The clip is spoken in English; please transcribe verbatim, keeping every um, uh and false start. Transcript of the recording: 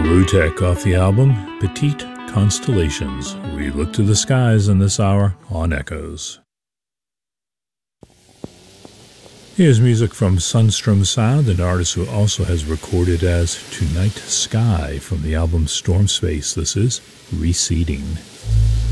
Bluetech off the album Petite Constellations. We look to the skies in this hour on Echoes. Here's music from Sunstrom Sound, an artist who also has recorded as Tonight Sky from the album Storm Space. This is Receding.